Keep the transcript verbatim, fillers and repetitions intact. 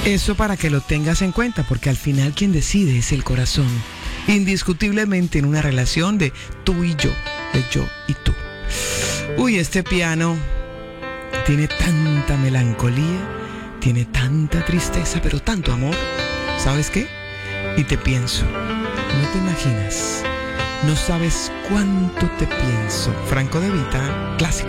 Eso para que lo tengas en cuenta, porque al final quien decide es el corazón. Indiscutiblemente en una relación de tú y yo, de yo y tú. Uy, este piano tiene tanta melancolía, tiene tanta tristeza, pero tanto amor. ¿Sabes qué? Y te pienso, no te imaginas, no sabes cuánto te pienso. Franco De Vita, clásico.